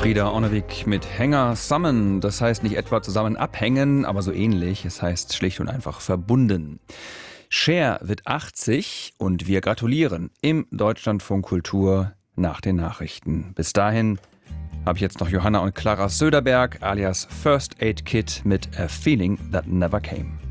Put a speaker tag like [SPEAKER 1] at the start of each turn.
[SPEAKER 1] Frieda Ornevik mit Hänger Summon. Das heißt nicht etwa zusammen abhängen, aber so ähnlich. Es heißt schlicht und einfach verbunden. Cher wird 80 und wir gratulieren im Deutschlandfunk Kultur nach den Nachrichten. Bis dahin habe ich jetzt noch Johanna und Clara Söderberg alias First Aid Kit mit A Feeling That Never Came.